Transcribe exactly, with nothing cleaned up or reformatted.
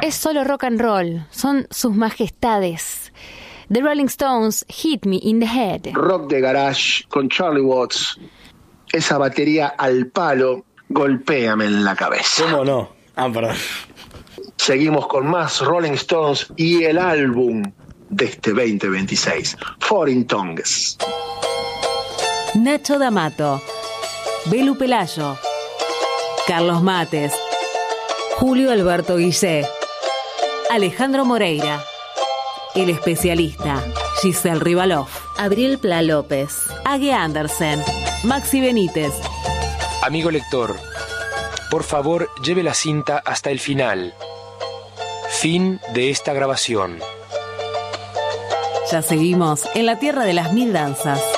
es solo rock and roll, son sus majestades. The Rolling Stones, Hit Me in the Head. Rock de garage con Charlie Watts. Esa batería al palo, golpéame en la cabeza. ¿Cómo no? Ah, perdón. Seguimos con más Rolling Stones y el álbum de este veinte veintiséis, Foreign Tongues. Nacho D'Amato, Belu Pelayo, Carlos Mates, Julio Alberto Guillé, Alejandro Moreira, El Especialista, Giselle Rivalov, Abriel Pla López, Ague Andersen, Maxi Benítez. Amigo lector, por favor lleve la cinta hasta el final. Fin de esta grabación. Ya seguimos en la tierra de las mil danzas.